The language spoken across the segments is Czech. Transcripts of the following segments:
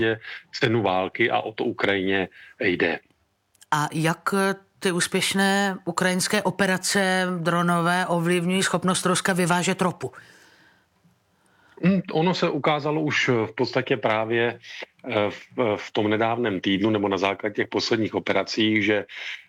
cenu války a o to Ukrajině jde. A jak ty úspěšné ukrajinské operace dronové ovlivňují schopnost Ruska vyvážet ropu? Ono se ukázalo už v podstatě právě v tom nedávném týdnu nebo na základě těch posledních operací, že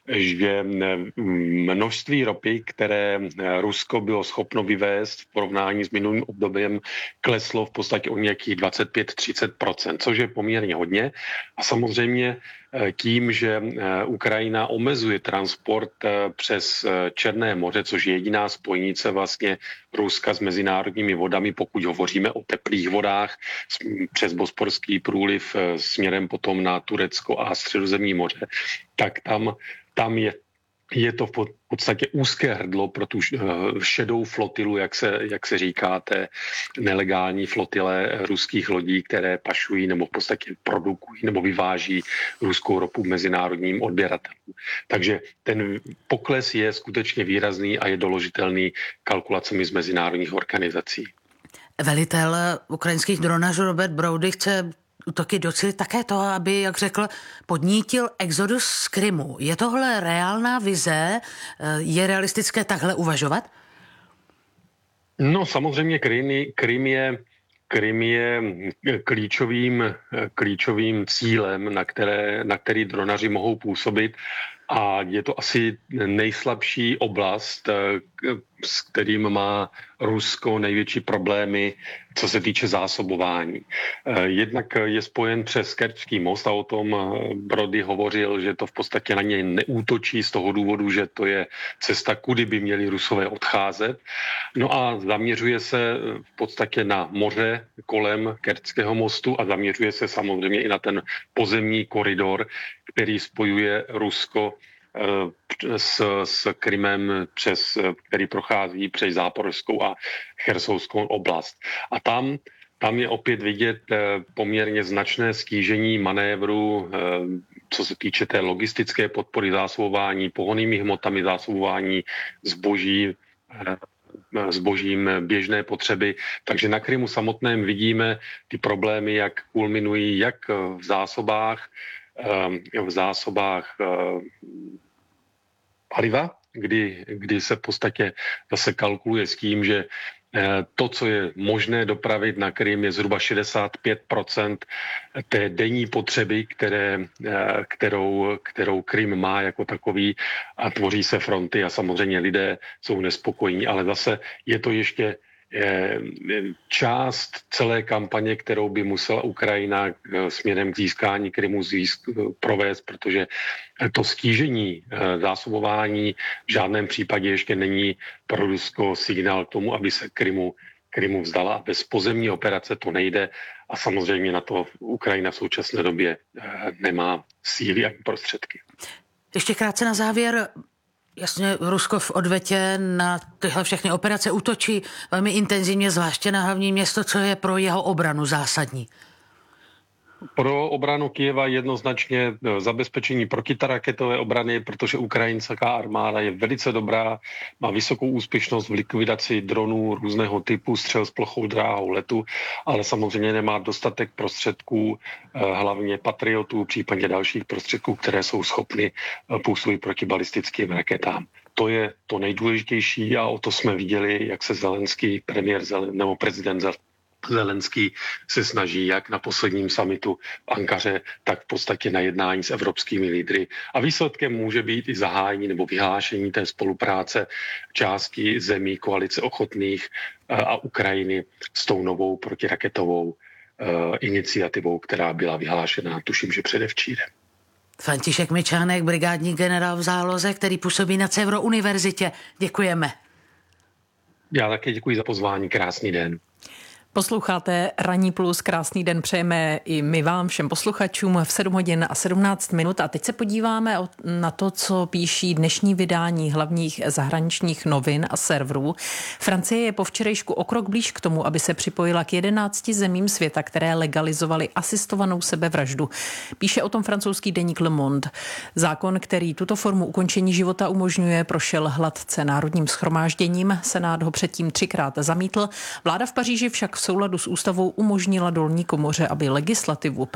množství ropy, které Rusko bylo schopno vyvést v porovnání s minulým obdobím, kleslo v podstatě o nějakých 25-30%, což je poměrně hodně. A samozřejmě tím, že Ukrajina omezuje transport přes Černé moře, což je jediná spojnice vlastně Ruska s mezinárodními vodami, pokud hovoříme o teplých vodách přes Bosporský průliv směrem potom na Turecko a Středozemní moře, tak tam je to v podstatě úzké hrdlo pro tu šedou flotilu, jak se říká, té nelegální flotile ruských lodí, které pašují nebo v podstatě produkují nebo vyváží ruskou ropu mezinárodním odběratelům. Takže ten pokles je skutečně výrazný a je doložitelný kalkulacemi z mezinárodních organizací. Velitel ukrajinských dronařů Robert Brody chce útoky docílit také toho, aby, jak řekl, podnítil exodus z Krymu. Je tohle reálná vize? Je realistické takhle uvažovat? No samozřejmě Krym je klíčovým cílem, na který dronaři mohou působit, a je to asi nejslabší oblast, s kterým má Rusko největší problémy, co se týče zásobování. Jednak je spojen přes Kerčský most a o tom Brody hovořil, že to v podstatě na něj neútočí z toho důvodu, že to je cesta, kudy by měli Rusové odcházet. No a zaměřuje se v podstatě na moře kolem Kerčského mostu a zaměřuje se samozřejmě i na ten pozemní koridor, který spojuje Rusko s Krymem, který prochází přes Záporožskou a Chersonskou oblast. A tam je opět vidět poměrně značné stížení manévru, co se týče té logistické podpory zásobování pohonnými hmotami, zásobování zbožím běžné potřeby. Takže na Krymu samotném vidíme ty problémy, jak kulminují jak v zásobách paliva, kdy se v podstatě zase kalkuluje s tím, že to, co je možné dopravit na Krym, je zhruba 65% té denní potřeby, kterou Krym má jako takový, a tvoří se fronty a samozřejmě lidé jsou nespokojení, ale zase je to ještě část celé kampaně, kterou by musela Ukrajina směrem k získání Krymu provést, protože to stížení zásobování v žádném případě ještě není pro Rusko signál k tomu, aby se Krymu vzdala. Bez pozemní operace to nejde a samozřejmě na to Ukrajina v současné době nemá síly ani prostředky. Ještě krátce na závěr. Jasně, Rusko v odvetě na tyhle všechny operace útočí velmi intenzivně, zvláště na hlavní město, co je pro jeho obranu zásadní. Pro obranu Kyjeva jednoznačně zabezpečení protiraketové obrany, protože ukrajinská armáda je velice dobrá, má vysokou úspěšnost v likvidaci dronů různého typu, střel s plochou dráhou letu, ale samozřejmě nemá dostatek prostředků, hlavně patriotů, případně dalších prostředků, které jsou schopny působit proti balistickým raketám. To je to nejdůležitější a o to jsme viděli, jak se prezident Zelenský se snaží jak na posledním summitu v Ankaře, tak v podstatě na jednání s evropskými lídry. A výsledkem může být i zahájení nebo vyhlášení té spolupráce části zemí koalice ochotných a Ukrajiny s tou novou protiraketovou iniciativou, která byla vyhlášena, tuším, že předevčírem. František Mičánek, brigádní generál v záloze, který působí na Cevro univerzitě. Děkujeme. Já také děkuji za pozvání. Krásný den. Posloucháte Ranní plus, krásný den přejeme i my vám, všem posluchačům v 7 hodin a 17 minut. A teď se podíváme na to, co píší dnešní vydání hlavních zahraničních novin a serverů. Francie je po včerejšku o krok blíž k tomu, aby se připojila k 11 zemím světa, které legalizovaly asistovanou sebevraždu. Píše o tom francouzský deník Le Monde. Zákon, který tuto formu ukončení života umožňuje, prošel hladce národním shromážděním. Senát ho předtím 3krát zamítl. Vláda v Paříži však v souladu s ústavou umožnila dolní komoře, aby legislativu